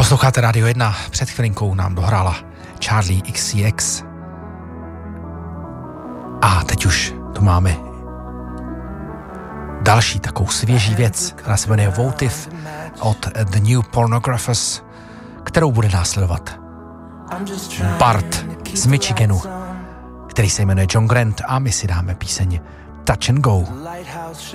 Posloucháte Radio 1, před chvilinkou nám dohrála Charli XCX. A teď už tu máme další takovou svěží věc, která se jmenuje Votive od The New Pornographers, kterou bude následovat Bart z Michiganu, který se jmenuje John Grant, a my si dáme píseň Touch and Go.